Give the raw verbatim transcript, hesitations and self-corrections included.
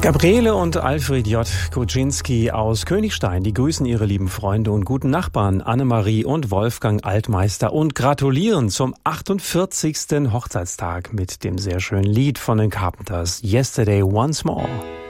Gabriele und Alfred J. Kuczynski aus Königstein, die grüßen ihre lieben Freunde und guten Nachbarn Annemarie und Wolfgang Altmeister und gratulieren zum achtundvierzigsten Hochzeitstag mit dem sehr schönen Lied von den Carpenters, Yesterday Once More.